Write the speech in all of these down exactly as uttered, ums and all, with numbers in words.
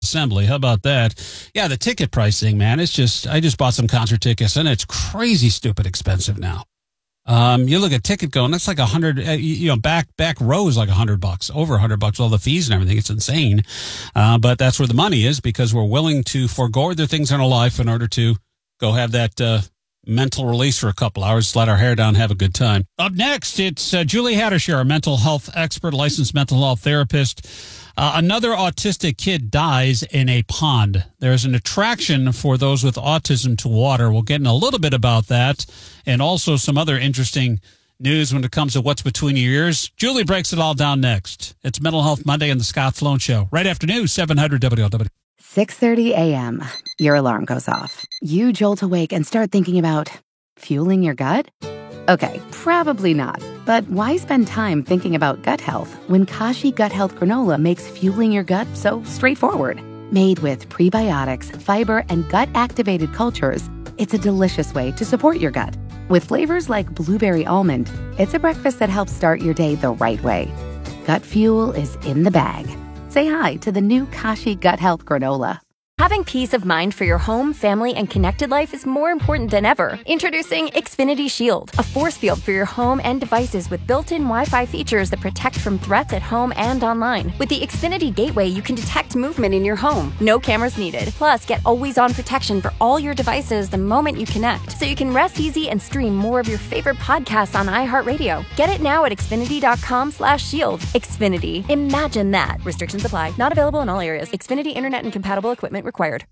Assembly. How about that? Yeah, the ticket pricing, man, it's just, I just bought some concert tickets and it's crazy stupid expensive now. Um, you look at ticket going, that's like a hundred, uh, you know, back, back row is like a hundred bucks, over a hundred bucks, all the fees and everything. It's insane. Uh, but that's where the money is because we're willing to forego other things in our life in order to go have that, uh, mental release for a couple hours, let our hair down, have a good time. Up next, it's uh, Julie Hattershire, a mental health expert, licensed mental health therapist. Uh, another autistic kid dies in a pond. There's an attraction for those with autism to water. We'll get in a little bit about that and also some other interesting news when it comes to what's between your ears. Julie breaks it all down next. It's Mental Health Monday on the Scott Sloan Show. Right after news, seven hundred W L W. six thirty a.m. Your alarm goes off. You jolt awake and start thinking about fueling your gut? Okay, probably not. But why spend time thinking about gut health when Kashi Gut Health Granola makes fueling your gut so straightforward? Made with prebiotics, fiber, and gut-activated cultures, it's a delicious way to support your gut. With flavors like blueberry almond, it's a breakfast that helps start your day the right way. Gut fuel is in the bag. Say hi to the new Kashi Gut Health Granola. Having peace of mind for your home, family, and connected life is more important than ever. Introducing Xfinity Shield, a force field for your home and devices with built-in Wi-Fi features that protect from threats at home and online. With the Xfinity Gateway, you can detect movement in your home. No cameras needed. Plus, get always-on protection for all your devices the moment you connect, so you can rest easy and stream more of your favorite podcasts on iHeartRadio. Get it now at Xfinity.com slash shield. Xfinity. Imagine that. Restrictions apply. Not available in all areas. Xfinity Internet and compatible equipment required.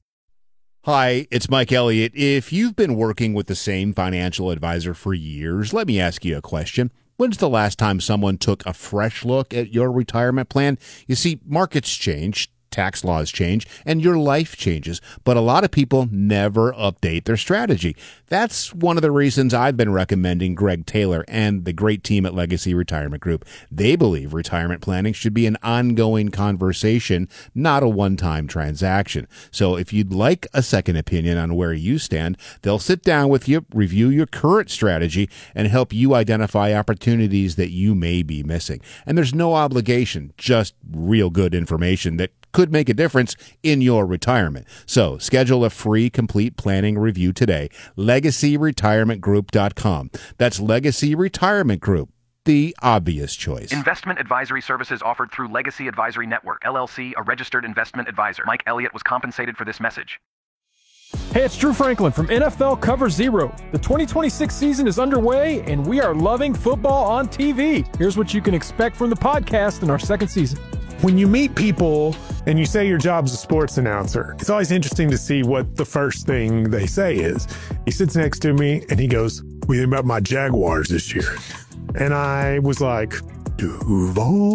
Hi, it's Mike Elliott. If you've been working with the same financial advisor for years, let me ask you a question. When's the last time someone took a fresh look at your retirement plan? You see, markets change, tax laws change, and your life changes, but a lot of people never update their strategy. That's one of the reasons I've been recommending Greg Taylor and the great team at Legacy Retirement Group. They believe retirement planning should be an ongoing conversation, not a one-time transaction. So if you'd like a second opinion on where you stand, they'll sit down with you, review your current strategy, and help you identify opportunities that you may be missing. And there's no obligation, just real good information that could make a difference in your retirement. So schedule a free complete planning review today. legacy retirement group dot com. That's Legacy Retirement Group, the obvious choice. Investment advisory services offered through Legacy Advisory Network, L L C, a registered investment advisor. Mike Elliott was compensated for this message. Hey, it's Drew Franklin from N F L Cover Zero. The twenty twenty-six season is underway, and we are loving football on T V. Here's what you can expect from the podcast in our second season. When you meet people and you say your job's a sports announcer, it's always interesting to see what the first thing they say is. He sits next to me and he goes, "What do you think about my Jaguars this year?" And I was like, Duval.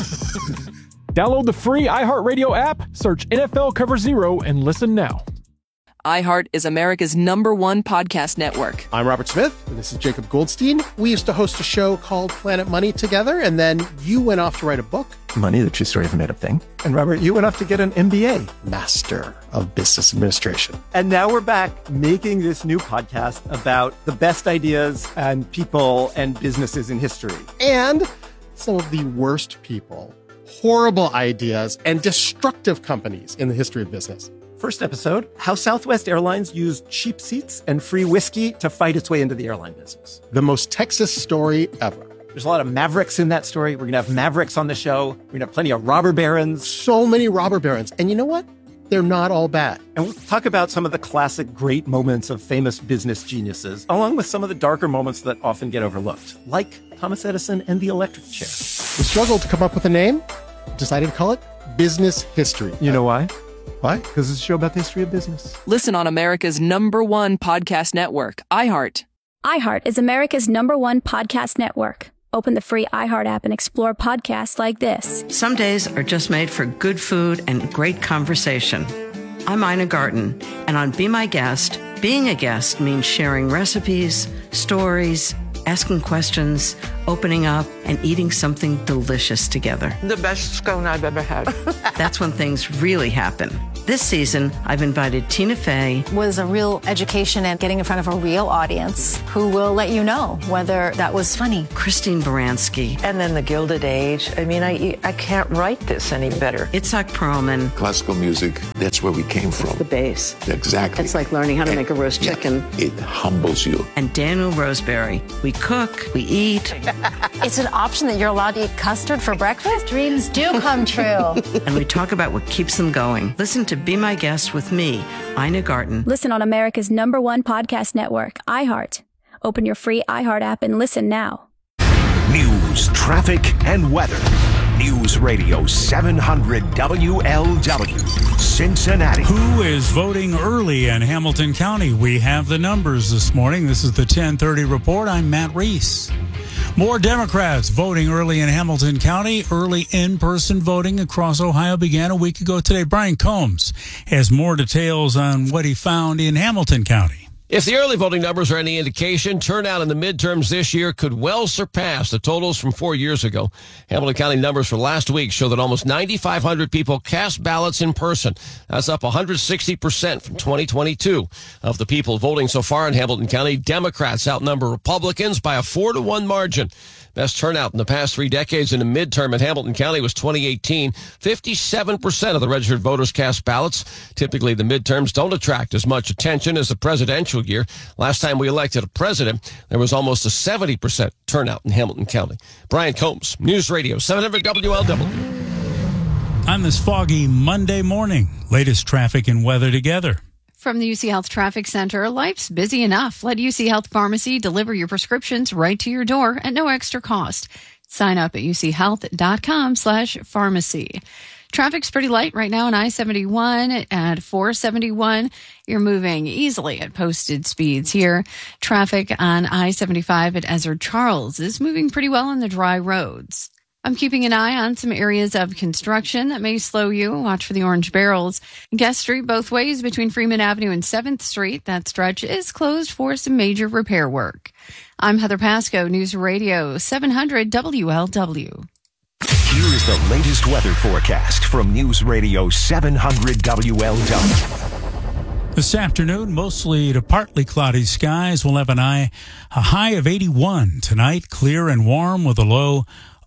Download the free iHeartRadio app, search N F L Cover Zero, and listen now. iHeart is America's number one podcast network. I'm Robert Smith, and this is Jacob Goldstein. We used to host a show called Planet Money together, and then you went off to write a book. Money, the true story of a made-up thing. And Robert, you went off to get an M B A. Master of Business Administration. And now we're back making this new podcast about the best ideas and people and businesses in history. And some of the worst people, horrible ideas, and destructive companies in the history of business. First episode, how Southwest Airlines used cheap seats and free whiskey to fight its way into the airline business. The most Texas story ever. There's a lot of mavericks in that story. We're going to have mavericks on the show. We're going to have plenty of robber barons. So many robber barons. And you know what? They're not all bad. And we'll talk about some of the classic great moments of famous business geniuses, along with some of the darker moments that often get overlooked, like Thomas Edison and the electric chair. We struggled to come up with a name, decided to call it Business History. You know why? Why? Because it's a show about the history of business. Listen on America's number one podcast network, iHeart. iHeart is America's number one podcast network. Open the free iHeart app and explore podcasts like this. Some days are just made for good food and great conversation. I'm Ina Garten, and on Be My Guest, being a guest means sharing recipes, stories, asking questions, opening up, and eating something delicious together. The best scone I've ever had. That's when things really happen. This season, I've invited Tina Fey. Was a real education and getting in front of a real audience who will let you know whether that was funny. Christine Baranski. And then the Gilded Age. I mean, I I can't write this any better. Itzhak Perlman. Classical music, that's where we came from. It's the base. Exactly. It's like learning how to and, make a roast chicken. Yeah, it humbles you. And Daniel Roseberry. We cook, we eat. It's an option that you're allowed to eat custard for breakfast? Dreams do come true. And we talk about what keeps them going. Listen to Be My Guest with me, Ina Garten. Listen on America's number one podcast network, iHeart. Open your free iHeart app and listen now. News, traffic, and weather. News Radio seven hundred W L W, Cincinnati. Who is voting early in Hamilton County? We have the numbers this morning. This is the ten thirty report. I'm Matt Reese. More Democrats voting early in Hamilton County. Early in-person voting across Ohio began a week ago today. Brian Combs has more details on what he found in Hamilton County. If the early voting numbers are any indication, turnout in the midterms this year could well surpass the totals from four years ago. Hamilton County numbers for last week show that almost nine thousand five hundred people cast ballots in person. That's up one hundred sixty percent from twenty twenty-two. Of the people voting so far in Hamilton County, Democrats outnumber Republicans by a four to one margin. Best turnout in the past three decades in a midterm in Hamilton County was twenty eighteen. fifty-seven percent of the registered voters cast ballots. Typically, the midterms don't attract as much attention as the presidential year. Last time we elected a president, there was almost a seventy percent turnout in Hamilton County. Brian Combs, News Radio seven hundred W L W. On this foggy Monday morning, latest traffic and weather together. From the U C Health Traffic Center, life's busy enough. Let U C Health Pharmacy deliver your prescriptions right to your door at no extra cost. Sign up at uchealth.com slash pharmacy. Traffic's pretty light right now on I seventy-one at four seventy-one. You're moving easily at posted speeds here. Traffic on I seventy-five at Ezard Charles is moving pretty well on the dry roads. I'm keeping an eye on some areas of construction that may slow you. Watch for the orange barrels. Guest Street both ways between Freeman Avenue and seventh Street. That stretch is closed for some major repair work. I'm Heather Pasco, News Radio seven hundred W L W. Here is the latest weather forecast from News Radio seven hundred W L W. This afternoon, mostly to partly cloudy skies. We'll have an eye, a high of eighty-one tonight, clear and warm with a low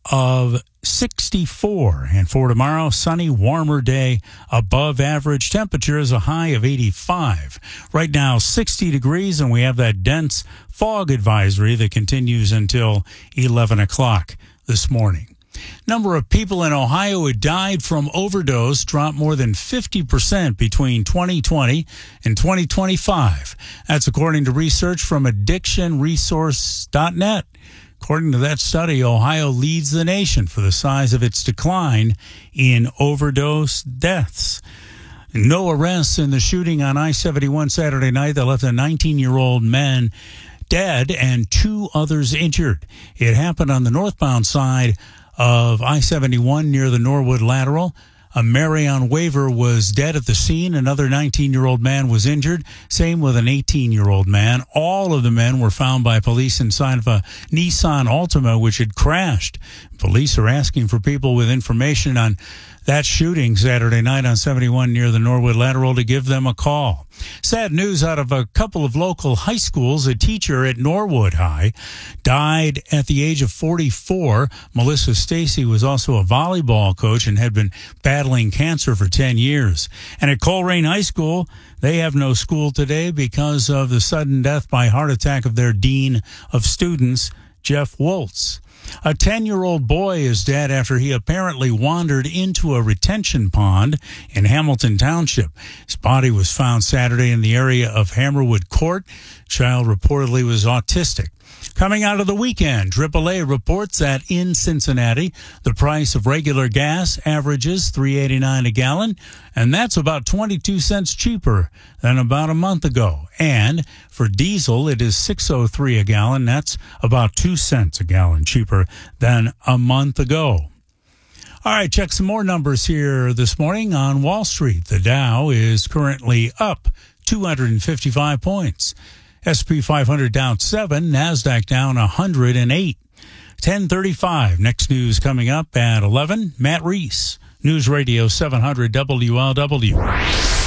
of sixty-four. And for tomorrow, sunny, warmer day, above average temperatures, a high of eighty-five. Right now, sixty degrees, and we have that dense fog advisory that continues until eleven o'clock this morning. Number of people in Ohio who died from overdose dropped more than fifty percent between twenty twenty and twenty twenty-five. That's according to research from addiction resource dot net. According to that study, Ohio leads the nation for the size of its decline in overdose deaths. No arrests in the shooting on I seventy-one Saturday night that left a nineteen-year-old man dead and two others injured. It happened on the northbound side of I seventy-one near the Norwood Lateral. A Marion Waver was dead at the scene. Another nineteen-year-old man was injured. Same with an eighteen-year-old man. All of the men were found by police inside of a Nissan Altima, which had crashed. Police are asking for people with information on that shooting Saturday night on seventy-one near the Norwood Lateral to give them a call. Sad news out of a couple of local high schools. A teacher at Norwood High died at the age of forty-four. Melissa Stacy was also a volleyball coach and had been battling cancer for ten years. And at Coleraine High School, they have no school today because of the sudden death by heart attack of their dean of students, Jeff Woltz. A ten-year-old boy is dead after he apparently wandered into a retention pond in Hamilton Township. His body was found Saturday in the area of Hammerwood Court. Child reportedly was autistic. Coming out of the weekend, triple A reports that in Cincinnati, the price of regular gas averages three eighty-nine a gallon, and that's about twenty-two cents cheaper than about a month ago. And for diesel, it is six oh three a gallon. That's about two cents a gallon cheaper than a month ago. All right, check some more numbers here this morning on Wall Street. The Dow is currently up two hundred fifty-five points. S and P five hundred down seven, NASDAQ down one hundred eight. ten thirty-five, next news coming up at eleven. Matt Reese, News Radio seven hundred W L W.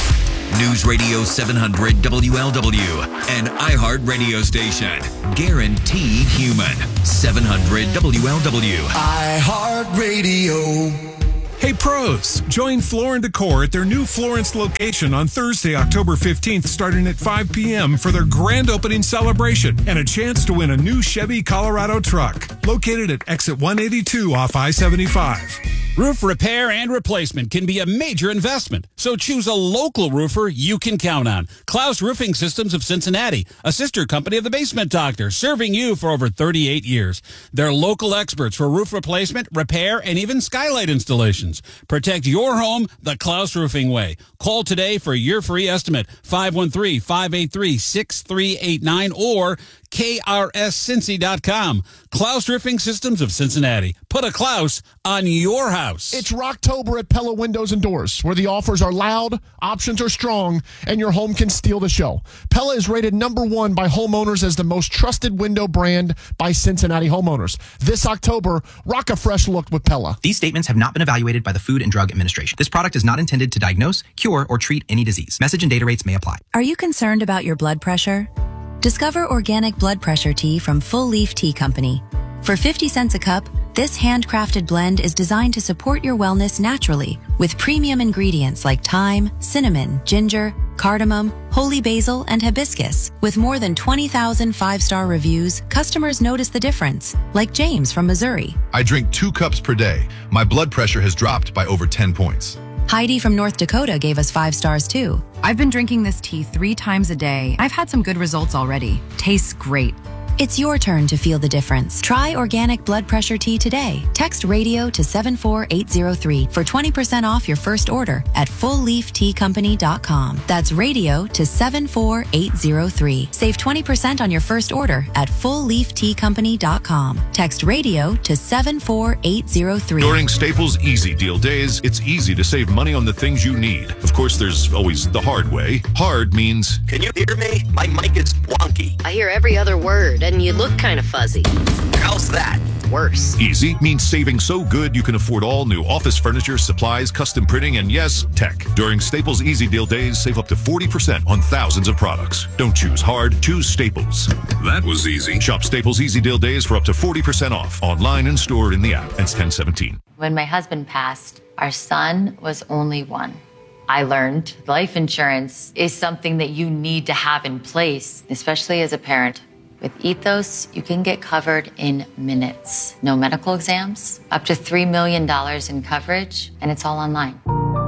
News Radio seven hundred W L W, an iHeart radio station. Guaranteed human. seven hundred W L W. iHeart Radio. Hey pros, join Floor and Decor at their new Florence location on Thursday, October fifteenth, starting at five p.m. for their grand opening celebration and a chance to win a new Chevy Colorado truck. Located at exit one eighty-two off I seventy-five. Roof repair and replacement can be a major investment, so choose a local roofer you can count on. Klaus Roofing Systems of Cincinnati, a sister company of the Basement Doctor, serving you for over thirty-eight years. They're local experts for roof replacement, repair, and even skylight installations. Protect your home the Klaus Roofing way. Call today for your free estimate, five one three, five eight three, six three eight nine or K R S Cincy dot com. Klaus Roofing Systems of Cincinnati. Put a Klaus on your house. It's Rocktober at Pella Windows and Doors, where the offers are loud, options are strong, and your home can steal the show. Pella is rated number one by homeowners as the most trusted window brand by Cincinnati homeowners. This October, rock a fresh look with Pella. These statements have not been evaluated by the Food and Drug Administration. This product is not intended to diagnose, cure, or treat any disease. Message and data rates may apply. Are you concerned about your blood pressure? Discover organic blood pressure tea from Full Leaf Tea Company. For fifty cents a cup, this handcrafted blend is designed to support your wellness naturally with premium ingredients like thyme, cinnamon, ginger, cardamom, holy basil, and hibiscus. With more than twenty thousand five-star reviews, customers notice the difference, like James from Missouri. I drink two cups per day. My blood pressure has dropped by over ten points. Heidi from North Dakota gave us five stars too. I've been drinking this tea three times a day. I've had some good results already. Tastes great. It's your turn to feel the difference. Try organic blood pressure tea today. Text radio to seven four eight zero three for twenty percent off your first order at full leaf tea company dot com. That's radio to seven four eight zero three. Save twenty percent on your first order at full leaf tea company dot com. Text radio to seven four eight zero three. During Staples Easy Deal Days, it's easy to save money on the things you need. Of course, there's always the hard way. Hard means... Can you hear me? My mic is wonky. I hear every other word, and you look kind of fuzzy. How's that? Worse. Easy means saving so good you can afford all new office furniture, supplies, custom printing, and yes, tech. During Staples Easy Deal Days, save up to forty percent on thousands of products. Don't choose hard, choose Staples. That was easy. Shop Staples Easy Deal Days for up to forty percent off. Online and stored in the app. It's ten seventeen. When my husband passed, our son was only one. I learned life insurance is something that you need to have in place, especially as a parent. With Ethos, you can get covered in minutes. No medical exams, up to three million dollars in coverage, and it's all online.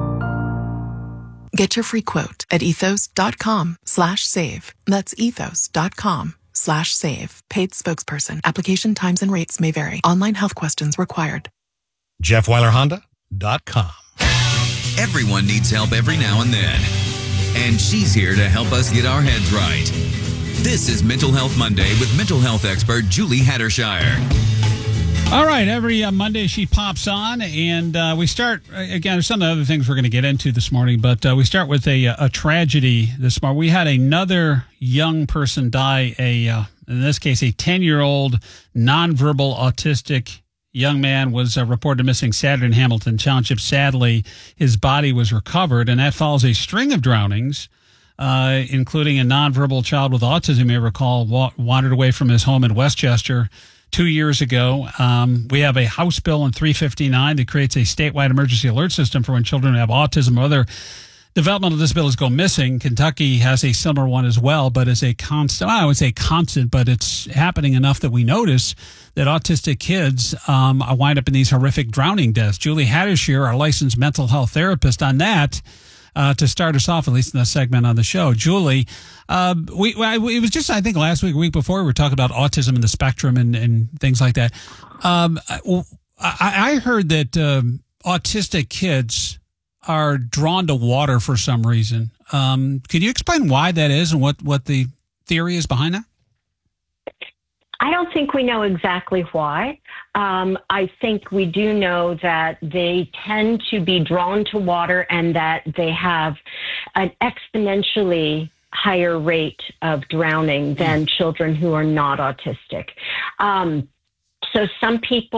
Get your free quote at ethos.com slash save. That's ethos.com slash save. Paid spokesperson. Application times and rates may vary. Online health questions required. Jeff Weiler Honda dot com. Everyone needs help every now and then. And she's here to help us get our heads right. This is Mental Health Monday with mental health expert Julie Hattershire. All right, every uh, Monday she pops on, and uh, we start, again, there's some other things we're going to get into this morning, but uh, we start with a, a tragedy this morning. We had another young person die, a uh, in this case, a ten-year-old nonverbal autistic young man was uh, reported missing Saturday in Hamilton Township. Sadly, his body was recovered, and that follows a string of drownings. Uh, including a nonverbal child with autism, you may recall, wa- wandered away from his home in Westchester two years ago. Um, we have a House bill in three fifty-nine that creates a statewide emergency alert system for when children who have autism or other developmental disabilities go missing. Kentucky has a similar one as well, but it's a constant, I would say constant, but it's happening enough that we notice that autistic kids um, wind up in these horrific drowning deaths. Julie Hattershire, our licensed mental health therapist, on that. Uh, to start us off, at least in this segment on the show. Julie, uh, we, I, it was just, I think, last week, week before, we were talking about autism and the spectrum and, and things like that. Um, I, I heard that um, autistic kids are drawn to water for some reason. Um, can you explain why that is and what, what the theory is behind that? I don't think we know exactly why. Um, I think we do know that they tend to be drawn to water and that they have an exponentially higher rate of drowning than children who are not autistic. Um, so some people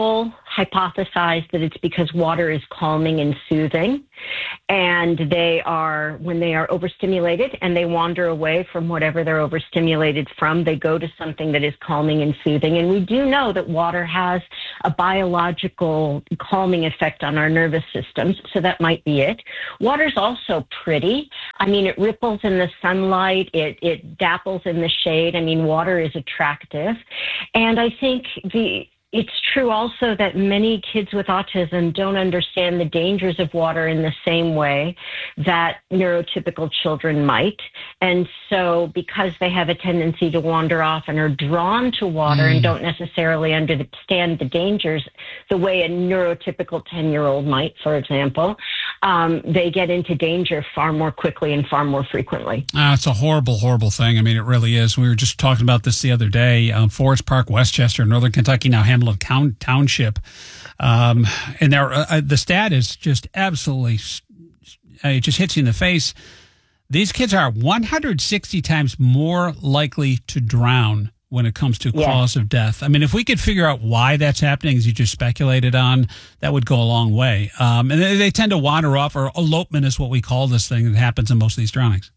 hypothesize that it's because water is calming and soothing, and they are, when they are overstimulated and they wander away from whatever they're overstimulated from, they go to something that is calming and soothing. And we do know that water has a biological calming effect on our nervous systems, so that might be it. Water's also pretty. I mean, it ripples in the sunlight, it, it dapples in the shade. I mean, water is attractive. And I think the It's true also that many kids with autism don't understand the dangers of water in the same way that neurotypical children might. And so because they have a tendency to wander off and are drawn to water mm. and don't necessarily understand the dangers the way a neurotypical ten-year-old might, for example, um, they get into danger far more quickly and far more frequently. Uh, it's a horrible, horrible thing. I mean, it really is. We were just talking about this the other day. Um, Forest Park, Westchester, Northern Kentucky, now Hamilton Township. Um, and there, uh, the stat is just absolutely, uh, it just hits you in the face. These kids are one hundred sixty times more likely to drown when it comes to yeah. cause of death. I mean, if we could figure out why that's happening, as you just speculated on, that would go a long way. Um, and they, they tend to wander off, or elopement is what we call this thing that happens in most of these drownings.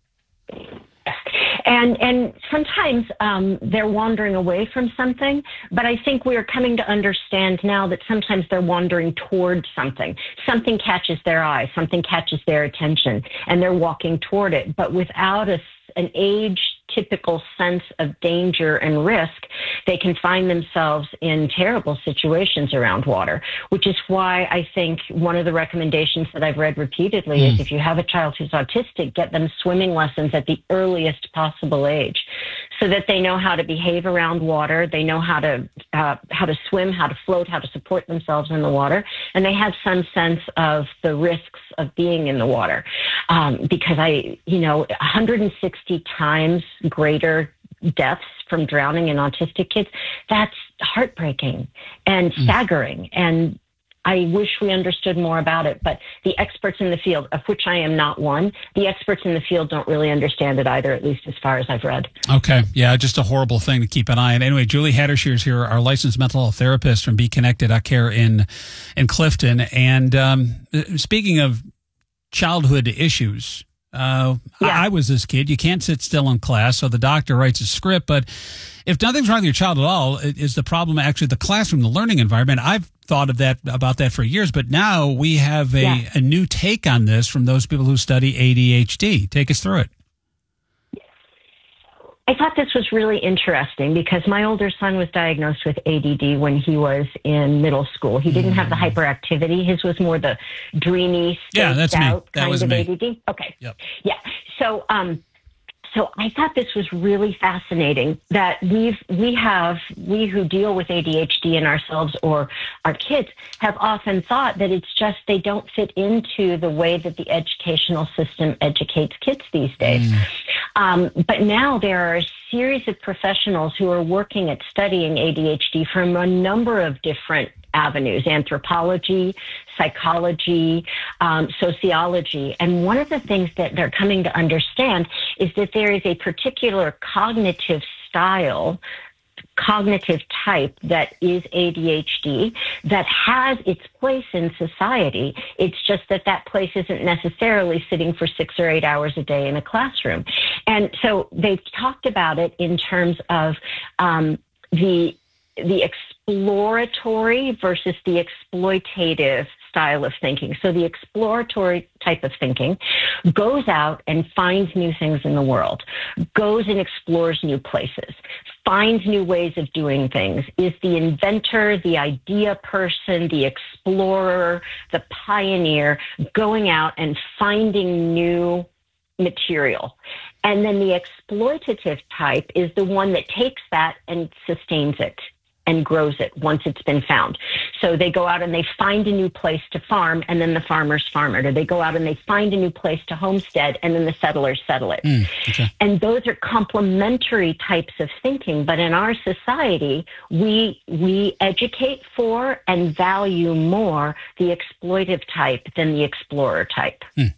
And and sometimes um, they're wandering away from something, but I think we are coming to understand now that sometimes they're wandering towards something. Something catches their eye, something catches their attention, and they're walking toward it, but without a, an age-typical sense of danger and risk, they can find themselves in terrible situations around water, which is why I think one of the recommendations that I've read repeatedly mm. is if you have a child who's autistic, get them swimming lessons at the earliest possible age so that they know how to behave around water, they know how to uh, how to swim, how to float, how to support themselves in the water, and they have some sense of the risks of being in the water. Um, because I, you know, one hundred sixty times greater deaths from drowning in autistic kids, that's heartbreaking and mm. staggering. And I wish we understood more about it, but the experts in the field, of which I am not one, the experts in the field don't really understand it either, at least as far as I've read. Okay. Yeah, just a horrible thing to keep an eye on. Anyway, Julie Hattershear is here, our licensed mental health therapist from Be Connected Care in, in Clifton. And um, speaking of childhood issues, Uh, yeah. I, I was this kid. You can't sit still in class, so the doctor writes a script. But if nothing's wrong with your child at all, is the problem actually the classroom, the learning environment? I've thought of that about that for years, but now we have a, yeah. a new take on this from those people who study A D H D. Take us through it. I thought this was really interesting because my older son was diagnosed with A D D when he was in middle school. He didn't have the hyperactivity. His was more the dreamy, yeah, that's me. out That kind was of me. A D D. Okay. Yep. Yeah. So, um, so I thought this was really fascinating that we've, we have, we who deal with A D H D in ourselves or our kids have often thought that it's just they don't fit into the way that the educational system educates kids these days. Mm. Um, but now there are a series of professionals who are working at studying A D H D from a number of different avenues, anthropology, psychology, um, sociology. And one of the things that they're coming to understand is that there is a particular cognitive style, cognitive type that is A D H D that has its place in society. It's just that that place isn't necessarily sitting for six or eight hours a day in a classroom. And so they've talked about it in terms of um, the the exploratory versus the exploitative style of thinking. So the exploratory type of thinking goes out and finds new things in the world, goes and explores new places, finds new ways of doing things, is the inventor, the idea person, the explorer, the pioneer, going out and finding new material. And then the exploitative type is the one that takes that and sustains it and grows it once it's been found. So they go out and they find a new place to farm, and then the farmers farm it. Or they go out and they find a new place to homestead, and then the settlers settle it. Mm, okay. And those are complementary types of thinking. But in our society, we we educate for and value more the exploitive type than the explorer type. Mm.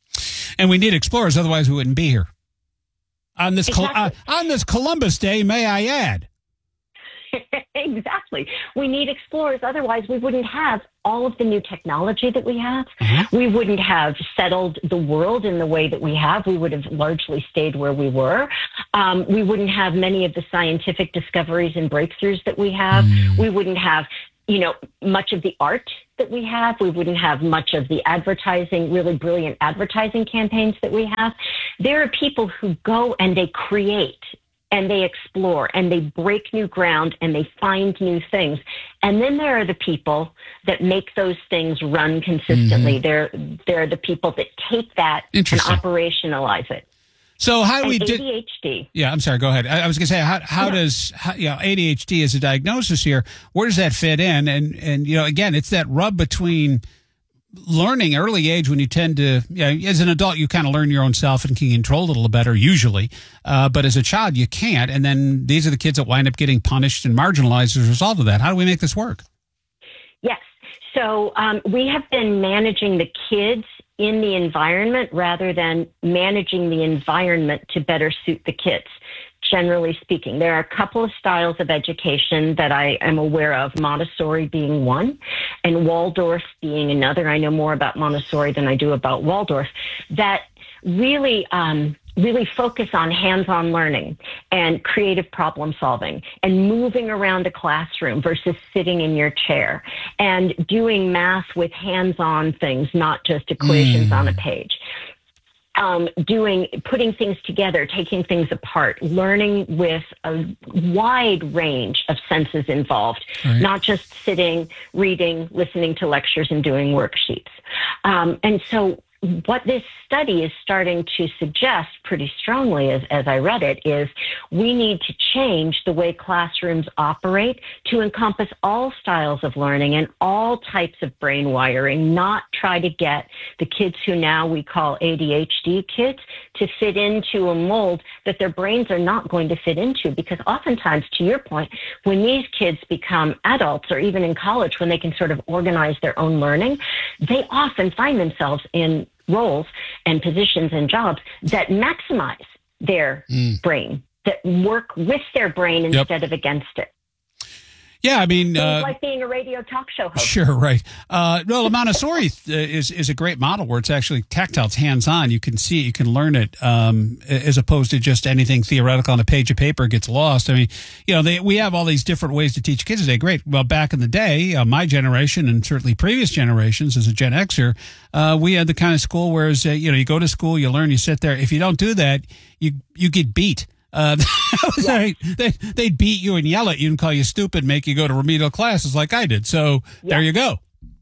And we need explorers, otherwise we wouldn't be here. On this, exactly. Col- uh, on this Columbus Day, may I add. Exactly. We need explorers. Otherwise, we wouldn't have all of the new technology that we have. Mm-hmm. We wouldn't have settled the world in the way that we have. We would have largely stayed where we were. Um, we wouldn't have many of the scientific discoveries and breakthroughs that we have. Mm. We wouldn't have, you know, much of the art that we have. We wouldn't have much of the advertising, really brilliant advertising campaigns that we have. There are people who go and they create and they explore and they break new ground and they find new things. And then there are the people that make those things run consistently. Mm-hmm. They're, they're the people that take that and operationalize it. So how do we do di- A D H D? Yeah, I'm sorry. Go ahead. I, I was going to say, how how yeah. does how, you know, A D H D as a diagnosis here? Where does that fit in? And and you know, again, it's that rub between learning early age when you tend to, you know, as an adult, you kind of learn your own self and can control it a little better usually, uh, but as a child, you can't. And then these are the kids that wind up getting punished and marginalized as a result of that. How do we make this work? Yes. So um, we have been managing the kids in the environment rather than managing the environment to better suit the kids. Generally speaking, there are a couple of styles of education that I am aware of, Montessori being one and Waldorf being another. I know more about Montessori than I do about Waldorf, that really, um, really focus on hands-on learning and creative problem solving and moving around a classroom versus sitting in your chair and doing math with hands-on things, not just equations mm. on a page. Um, doing, putting things together, taking things apart, learning with a wide range of senses involved, right. Not just sitting, reading, listening to lectures, and doing worksheets. Um, and so what this study is starting to suggest pretty strongly, as, as I read it, is we need to change the way classrooms operate to encompass all styles of learning and all types of brain wiring, not try to get the kids who now we call A D H D kids to fit into a mold that their brains are not going to fit into. Because oftentimes, to your point, when these kids become adults or even in college, when they can sort of organize their own learning, they often find themselves in roles and positions and jobs that maximize their mm. brain, that work with their brain instead yep. of against it. Yeah, I mean, uh, like being a radio talk show host. Sure, right. Uh, well, Montessori is is a great model where it's actually tactile, it's hands-on. You can see it, you can learn it, um, as opposed to just anything theoretical on a page of paper gets lost. I mean, you know, they, we have all these different ways to teach kids today. Great. Well, back in the day, uh, my generation and certainly previous generations, as a Gen Xer, uh, we had the kind of school where, uh, you know, you go to school, you learn, you sit there. If you don't do that, you you get beat. Uh, yeah. right. they, they'd beat you and yell at you and call you stupid, make you go to remedial classes like I did. So yeah. There you go.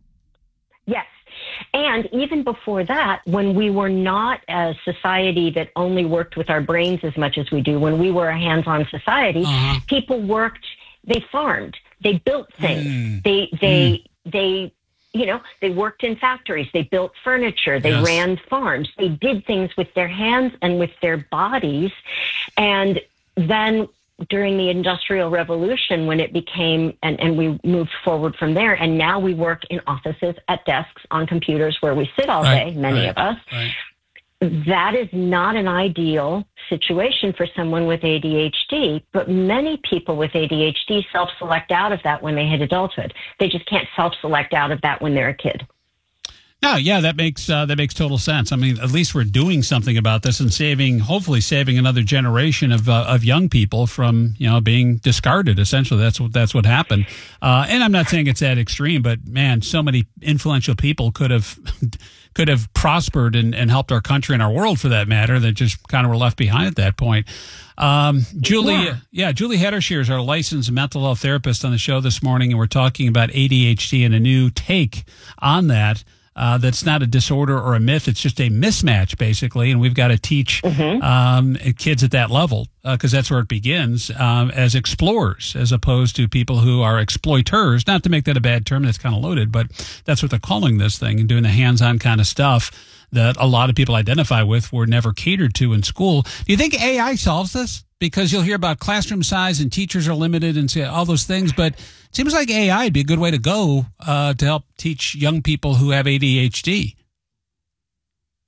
Yes. And even before that, when we were not a society that only worked with our brains as much as we do, when we were a hands-on society, uh-huh. people worked, they farmed, they built things, mm. they, they, mm. they, you know, they worked in factories, they built furniture, they yes. ran farms, they did things with their hands and with their bodies. And then during the Industrial Revolution, when it became, and, and we moved forward from there, and now we work in offices at desks on computers where we sit all right. day, many right. of us. Right. That is not an ideal situation for someone with A D H D, but many people with A D H D self-select out of that when they hit adulthood. They just can't self-select out of that when they're a kid. No, yeah, that makes uh, that makes total sense. I mean, at least we're doing something about this and saving, hopefully saving another generation of uh, of young people from, you know, being discarded. Essentially, that's what that's what happened. Uh, and I'm not saying it's that extreme, but man, so many influential people could have could have prospered and, and helped our country and our world, for that matter, that just kind of were left behind at that point. Um, Julie, yeah. yeah, Julie Hedershire is our licensed mental health therapist on the show this morning, and we're talking about A D H D and a new take on that. Uh, that's not a disorder or a myth. It's just a mismatch, basically. And we've got to teach mm-hmm. um, kids at that level, because uh, that's where it begins, um, as explorers, as opposed to people who are exploiters. Not to make that a bad term, that's kind of loaded, but that's what they're calling this thing, and doing the hands-on kind of stuff that a lot of people identify with were never catered to in school. Do you think A I solves this? Because you'll hear about classroom size and teachers are limited and all those things, but it seems like A I would be a good way to go uh, to help teach young people who have A D H D.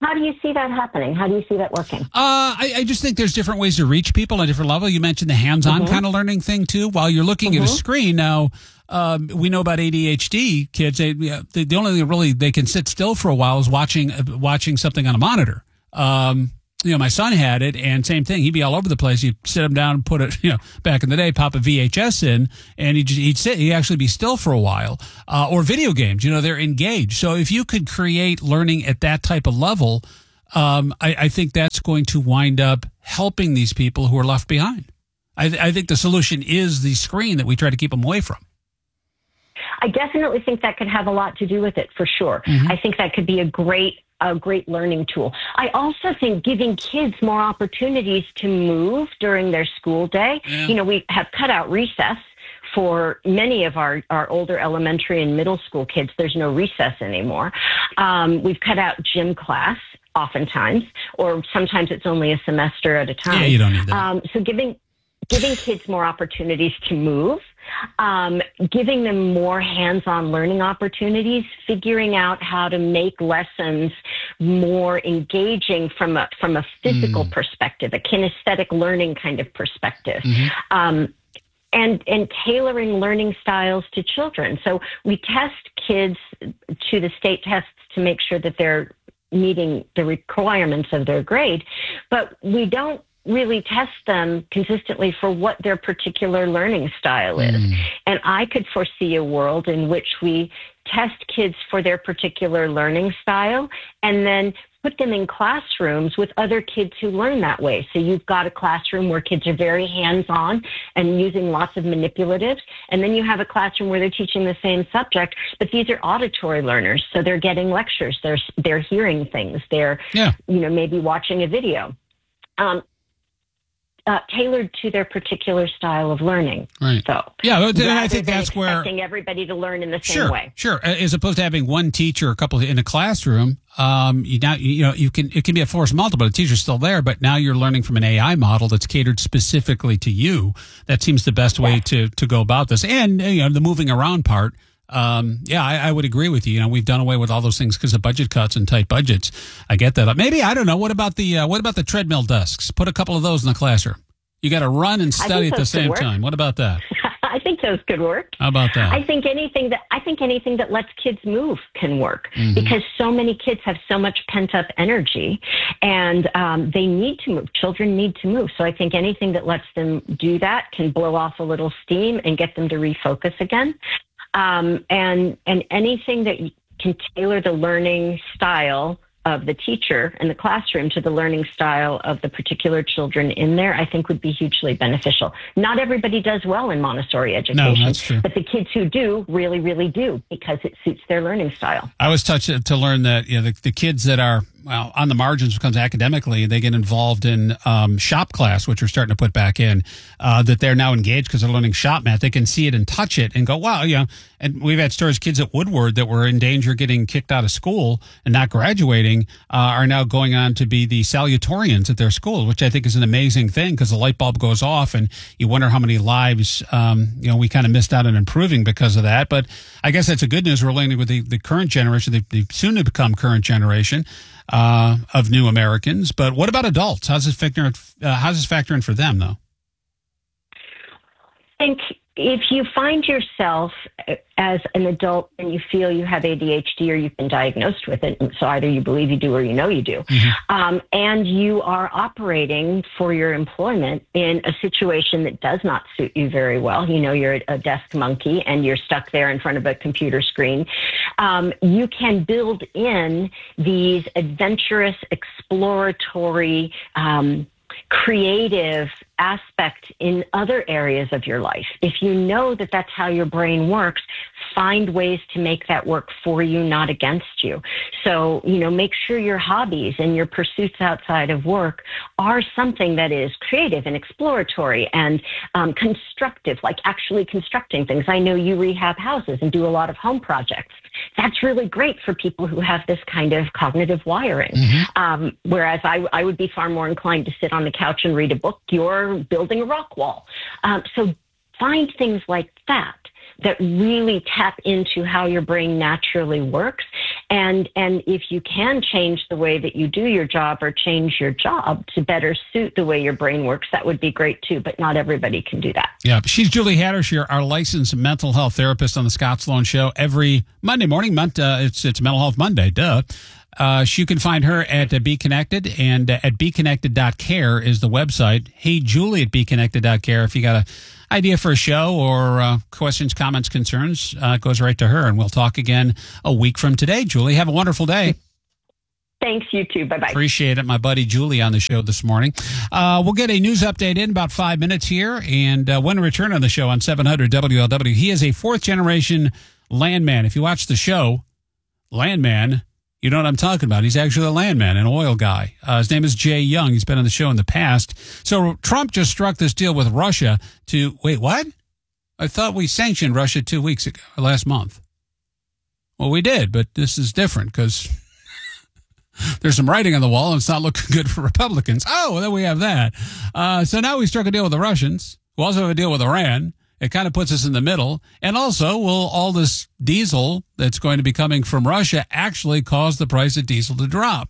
How do you see that happening? How do you see that working? Uh, I, I just think there's different ways to reach people on a different level. You mentioned the hands-on Mm-hmm. kind of learning thing too. While you're looking Mm-hmm. at a screen now, um, we know about A D H D kids. They, they, the only thing really they can sit still for a while is watching uh, watching something on a monitor. Um, you know, my son had it, and same thing. He'd be all over the place. You'd sit him down, put it, you know, back in the day, pop a V H S in, and he'd, he'd sit. He'd actually be still for a while. Uh, or video games. You know, they're engaged. So if you could create learning at that type of level. Um, I, I think that's going to wind up helping these people who are left behind. I, I think the solution is the screen that we try to keep them away from. I definitely think that could have a lot to do with it, for sure. Mm-hmm. I think that could be a great a great learning tool. I also think giving kids more opportunities to move during their school day. Yeah. You know, we have cut out recess for many of our, our older elementary and middle school kids. There's no recess anymore. Um, we've cut out gym class oftentimes, or sometimes it's only a semester at a time. Yeah, you don't need that. Um, so giving giving kids more opportunities to move, um, giving them more hands-on learning opportunities, figuring out how to make lessons more engaging from a from a physical Mm. perspective, a kinesthetic learning kind of perspective. Mhm. Um, and and tailoring learning styles to children. So we test kids to the state tests to make sure that they're meeting the requirements of their grade, but we don't really test them consistently for what their particular learning style is. Mm. And I could foresee a world in which we test kids for their particular learning style and then put them in classrooms with other kids who learn that way. So you've got a classroom where kids are very hands-on and using lots of manipulatives. And then you have a classroom where they're teaching the same subject, but these are auditory learners. So they're getting lectures. They're, they're hearing things. They're, Yeah. you know, maybe watching a video. Um, Uh, tailored to their particular style of learning. Right. So, Yeah, but then I rather think than that's where- expecting everybody to learn in the same Sure, way. sure. As opposed to having one teacher, a couple in a classroom, um, you now you know you can it can be a force multiplier. The teacher's still there, but now you're learning from an A I model that's catered specifically to you. That seems the best way to to go about this. And you know the moving around part. Um, yeah, I, I would agree with you. You know, we've done away with all those things because of budget cuts and tight budgets. I get that. Maybe I don't know. What about the uh, what about the treadmill desks? Put a couple of those in the classroom. You got to run and study at the those could same work. time. What about that? I think those could work. How about that? I think anything that I think anything that lets kids move can work Mhm. because so many kids have so much pent up energy, and um, they need to move. Children need to move, so I think anything that lets them do that can blow off a little steam and get them to refocus again. Um, and and anything that can tailor the learning style of the teacher in the classroom to the learning style of the particular children in there, I think would be hugely beneficial. Not everybody does well in Montessori education, that's true. but the kids who do really, really do because it suits their learning style. I was touched to learn that you know the, the kids that are well on the margins when it comes academically, they get involved in um, shop class, which we're starting to put back in. Uh, that they're now engaged because they're learning shop math. They can see it and touch it and go, wow, you know. And we've had stories, kids at Woodward that were in danger of getting kicked out of school and not graduating uh, are now going on to be the salutatorians at their school, which I think is an amazing thing because the light bulb goes off and you wonder how many lives um, you know we kind of missed out on improving because of that. But I guess that's a good news. We're learning with the, the current generation, the, the soon to become current generation uh, of new Americans. But what about adults? How's this factor? Uh, how's this factor in for them, though? I think if you find yourself as an adult and you feel you have A D H D or you've been diagnosed with it, so either you believe you do or you know you do, mm-hmm. um, and you are operating for your employment in a situation that does not suit you very well, you know, you're a desk monkey and you're stuck there in front of a computer screen, um, you can build in these adventurous, exploratory, um, creative aspect in other areas of your life. If you know that that's how your brain works, find ways to make that work for you, not against you. So, you know, make sure your hobbies and your pursuits outside of work are something that is creative and exploratory and um, constructive, like actually constructing things. I know you rehab houses and do a lot of home projects. That's really great for people who have this kind of cognitive wiring. Mm-hmm. Um, whereas I, I would be far more inclined to sit on the couch and read a book. You're building a rock wall. Um, so find things like that that really tap into how your brain naturally works And, and if you can change the way that you do your job or change your job to better suit the way your brain works, that would be great too, but not everybody can do that. Yeah, she's Julie Hattershire, our licensed mental health therapist on the Scott Sloan Show every Monday morning. Uh, it's, it's Mental Health Monday, duh. Uh, you can find her at uh, Be Connected, and uh, at be connected dot care is the website. Hey, Julie at be connected dot care. If you got an idea for a show or uh, questions, comments, concerns, uh, it goes right to her. And we'll talk again a week from today. Julie, have a wonderful day. Thanks, you too. Bye-bye. Appreciate it. My buddy Julie on the show this morning. Uh, we'll get a news update in about five minutes here. And uh, when we return on the show on seven hundred W L W, he is a fourth-generation landman. If you watch the show, Landman, you know what I'm talking about. He's actually a landman, an oil guy. Uh, his name is Jay Young. He's been on the show in the past. So Trump just struck this deal with Russia to, wait, what? I thought we sanctioned Russia two weeks ago, last month. Well, we did, but this is different because there's some writing on the wall and it's not looking good for Republicans. Oh, well, then we have that. Uh, so now we struck a deal with the Russians. We also have a deal with Iran. It kind of puts us in the middle. And also, will all this diesel that's going to be coming from Russia actually cause the price of diesel to drop?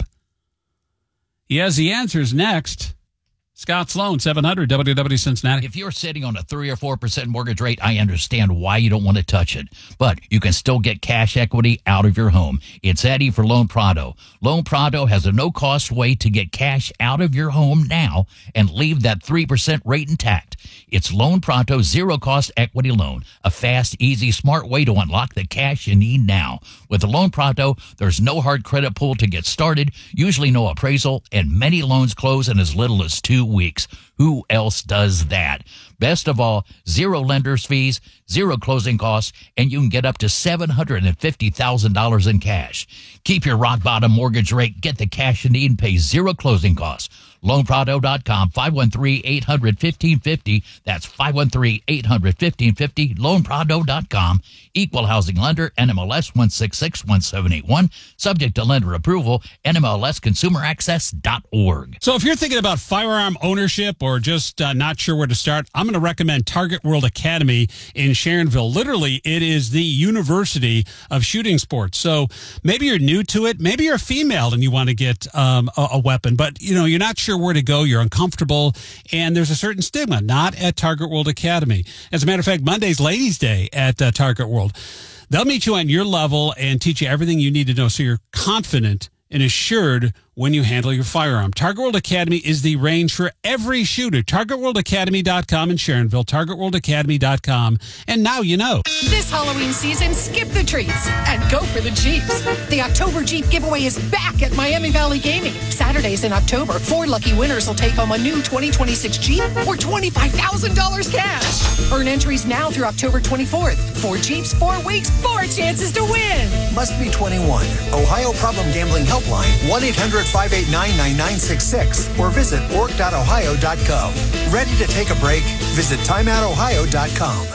He has the answers next. Scott Sloan, seven hundred W W Cincinnati. If you're sitting on a three or four percent mortgage rate, I understand why you don't want to touch it. But you can still get cash equity out of your home. It's Eddie for Loan Prado. Loan Prado has a no-cost way to get cash out of your home now and leave that three percent rate intact. It's Loan Prado zero-cost equity loan, a fast, easy, smart way to unlock the cash you need now. With the Loan Prado, there's no hard credit pull to get started, usually no appraisal, and many loans close in as little as two weeks. Who else does that? Best of all, zero lender's fees, zero closing costs, and you can get up to seven hundred fifty thousand dollars in cash. Keep your rock bottom mortgage rate, get the cash you need, and pay zero closing costs. loan prado dot com, five one three, eight hundred, fifteen fifty. That's five one three, eight hundred, fifteen fifty, loan prado dot com. Equal housing lender, N M L S one six six one seven eight one. Subject to lender approval, N M L S consumer access dot org. So if you're thinking about firearm ownership or just uh, not sure where to start, I'm going to recommend Target World Academy in Sharonville. Literally, it is the university of shooting sports. So maybe you're new to it. Maybe you're a female and you want to get um, a, a weapon, but you know, you're not sure where to go. You're uncomfortable, and there's a certain stigma. Not at Target World Academy. As a matter of fact, Monday's Ladies' Day at uh, Target World. They'll meet you on your level and teach you everything you need to know so you're confident and assured when you handle your firearm. Target World Academy is the range for every shooter. target world academy dot com in Sharonville, target world academy dot com. And now you know. This Halloween season, skip the treats and go for the Jeeps. The October Jeep giveaway is back at Miami Valley Gaming. Saturdays in October, four lucky winners will take home a new twenty twenty-six Jeep or twenty-five thousand dollars cash. Earn entries now through October twenty-fourth. Four Jeeps, four weeks, four chances to win. Must be twenty-one. Ohio Problem Gambling Helpline, one eight hundred, five eight nine, nine nine six six, or visit org dot ohio dot gov. Ready to take a break? Visit time out ohio dot com.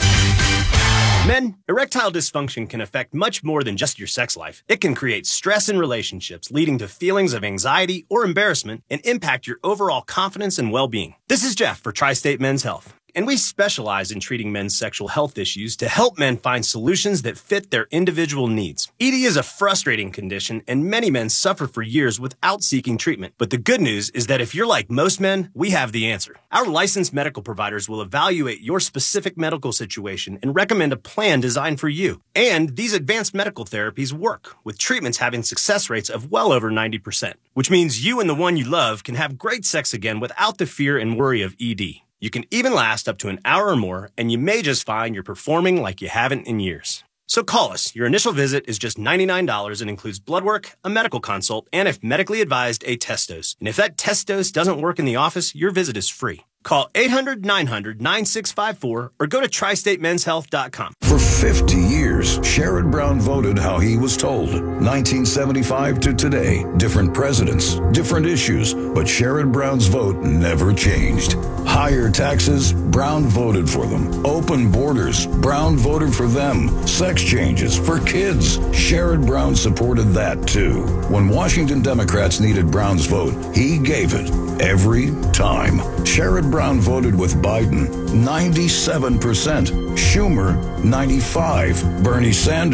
Men, erectile dysfunction can affect much more than just your sex life. It can create stress in relationships, leading to feelings of anxiety or embarrassment, and impact your overall confidence and well-being. This is Jeff for Tri-State Men's Health, and we specialize in treating men's sexual health issues to help men find solutions that fit their individual needs. E D is a frustrating condition, and many men suffer for years without seeking treatment. But the good news is that if you're like most men, we have the answer. Our licensed medical providers will evaluate your specific medical situation and recommend a plan designed for you. And these advanced medical therapies work, with treatments having success rates of well over ninety percent, which means you and the one you love can have great sex again without the fear and worry of E D. You can even last up to an hour or more, and you may just find you're performing like you haven't in years. So call us. Your initial visit is just ninety-nine dollars and includes blood work, a medical consult, and if medically advised, a test dose. And if that test dose doesn't work in the office, your visit is free. Call eight hundred, nine hundred, nine six five four or go to tri state men's health dot com. For fifty years, Sherrod Brown voted how he was told. nineteen seventy-five to today, different presidents, different issues, but Sherrod Brown's vote never changed. Higher taxes, Brown voted for them. Open borders, Brown voted for them. Sex changes for kids, Sherrod Brown supported that too. When Washington Democrats needed Brown's vote, he gave it every time. Sherrod Brown voted with Biden, ninety-seven percent. Schumer, ninety-five. Bernie Sanders,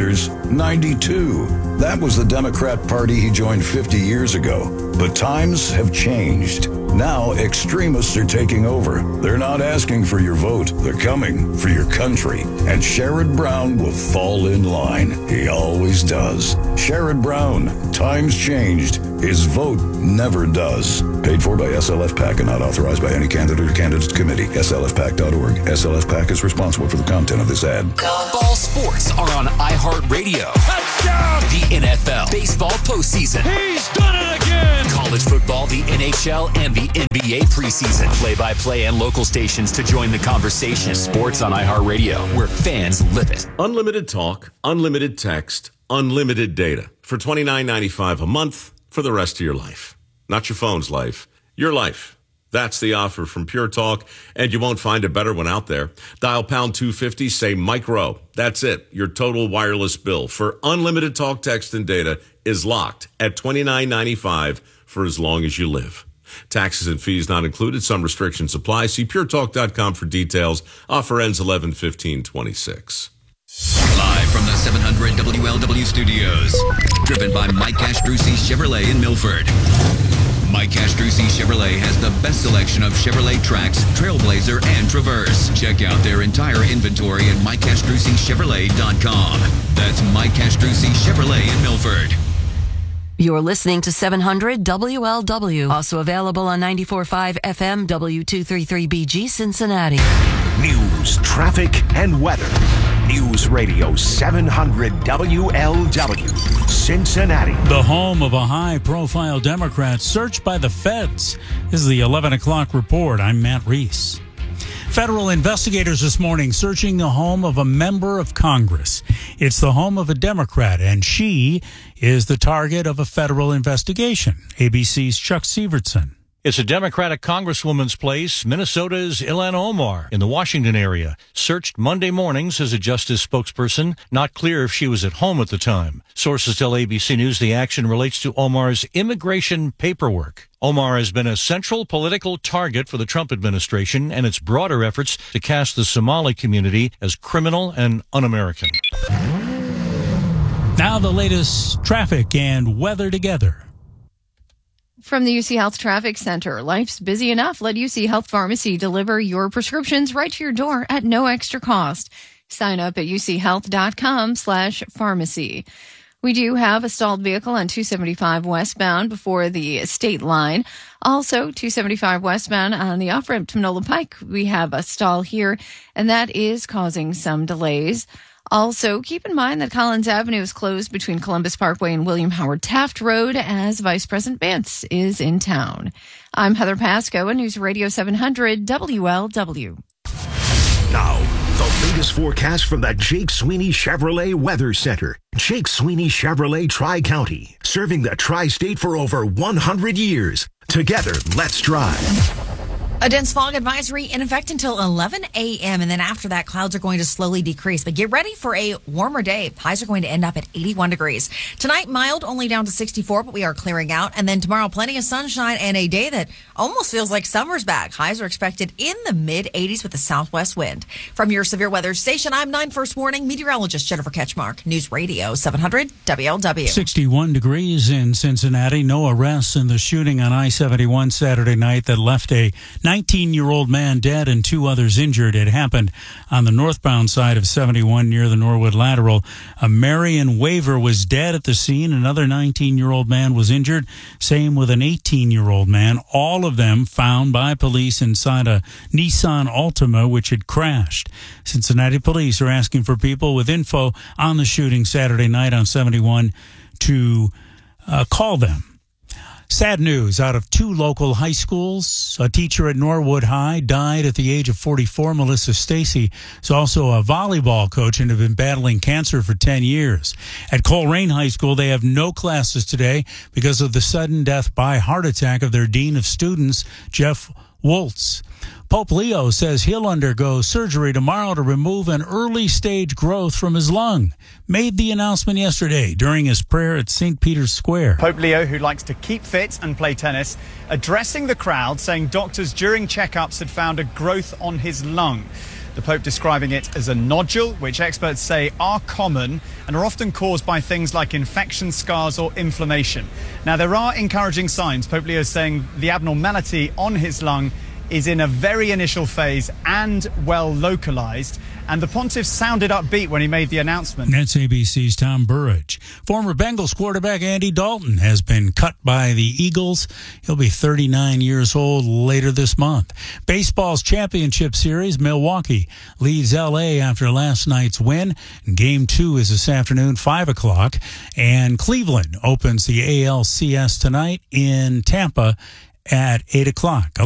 ninety-two. That was the Democrat Party he joined fifty years ago. But times have changed. Now extremists are taking over. They're not asking for your vote. They're coming for your country. And Sherrod Brown will fall in line. He always does. Sherrod Brown. Times changed. His vote never does. Paid for by S L F PAC and not authorized by any candidate or candidates committee. S L F PAC dot org. S L F PAC is responsible for the content of this ad. All sports are on iHeartRadio. Touchdown! The N F L, baseball postseason. He's done it again! College football, the N H L, and the N B A preseason. Play-by-play and local stations to join the conversation. Sports on iHeartRadio, where fans live it. Unlimited talk, unlimited text, unlimited data for twenty-nine ninety-five a month for the rest of your life. Not your phone's life, your life. That's the offer from Pure Talk, and you won't find a better one out there. Dial pound two fifty, say Mike Rowe. That's it. Your total wireless bill for unlimited talk, text, and data is locked at twenty-nine ninety-five for as long as you live. Taxes and fees not included. Some restrictions apply. See pure talk dot com for details. Offer ends eleven fifteen twenty-six. Live from the seven hundred W L W studios. Driven by Mike Castrucci Chevrolet in Milford. Mike Castrucci Chevrolet has the best selection of Chevrolet Trax, Trailblazer, and Traverse. Check out their entire inventory at mike castrucci chevrolet dot com. That's Mike Castrucci Chevrolet in Milford. You're listening to seven hundred W L W. Also available on ninety-four point five F M W two thirty-three B G Cincinnati. News, traffic, and weather. News Radio seven hundred W L W, Cincinnati. The home of a high-profile Democrat searched by the feds. This is the eleven o'clock report. I'm Matt Reese. Federal investigators this morning searching the home of a member of Congress. It's the home of a Democrat, and she is the target of a federal investigation. A B C's Chuck Sievertson. It's a Democratic Congresswoman's place, Minnesota's Ilhan Omar in the Washington area. Searched Monday morning, says a justice spokesperson. Not clear if she was at home at the time. Sources tell A B C News the action relates to Omar's immigration paperwork. Omar has been a central political target for the Trump administration and its broader efforts to cast the Somali community as criminal and un-American. Now the latest traffic and weather together. From the U C Health Traffic Center, life's busy enough. Let U C Health Pharmacy deliver your prescriptions right to your door at no extra cost. Sign up at u c health dot com slash pharmacy. We do have a stalled vehicle on two seventy-five westbound before the state line. Also, two seventy-five westbound on the off-ramp to Manola Pike. We have a stall here, and that is causing some delays. Also, keep in mind that Collins Avenue is closed between Columbus Parkway and William Howard Taft Road as Vice President Vance is in town. I'm Heather Pasco, and News Radio seven hundred W L W. Now, the latest forecast from the Jake Sweeney Chevrolet Weather Center. Jake Sweeney Chevrolet Tri-County, serving the Tri-State for over one hundred years. Together, let's drive. A dense fog advisory in effect until eleven a.m. And then after that, clouds are going to slowly decrease. But get ready for a warmer day. Highs are going to end up at eighty-one degrees. Tonight, mild, only down to sixty-four, but we are clearing out. And then tomorrow, plenty of sunshine and a day that almost feels like summer's back. Highs are expected in the mid-eighties with a southwest wind. From your severe weather station, I'm nine First Warning meteorologist Jennifer Ketchmark. News Radio seven hundred W L W. sixty-one degrees in Cincinnati. No arrests in the shooting on I seventy-one Saturday night that left a nineteen-year-old man dead and two others injured. It happened on the northbound side of seventy-one near the Norwood Lateral. A Marion Waver was dead at the scene. Another nineteen-year-old man was injured. Same with an eighteen-year-old man. All of them found by police inside a Nissan Altima, which had crashed. Cincinnati police are asking for people with info on the shooting Saturday night on seventy-one to uh, call them. Sad news out of two local high schools. A teacher at Norwood High died at the age of forty-four. Melissa Stacy is also a volleyball coach and have been battling cancer for ten years. At Coleraine High School, they have no classes today because of the sudden death by heart attack of their dean of students, Jeff Woltz. Pope Leo says he'll undergo surgery tomorrow to remove an early-stage growth from his lung. Made the announcement yesterday during his prayer at Saint Peter's Square. Pope Leo, who likes to keep fit and play tennis, addressing the crowd, saying doctors during checkups had found a growth on his lung. the Pope describing it as a nodule, which experts say are common and are often caused by things like infection, scars or inflammation. Now, there are encouraging signs. Pope Leo is saying the abnormality on his lung is in a very initial phase and well localized. And the pontiff sounded upbeat when he made the announcement. That's A B C's Tom Burridge. Former Bengals quarterback Andy Dalton has been cut by the Eagles. He'll be thirty-nine years old later this month. Baseball's championship series, Milwaukee leads L A after last night's win. Game two is this afternoon, five o'clock. And Cleveland opens the A L C S tonight in Tampa at eight o'clock.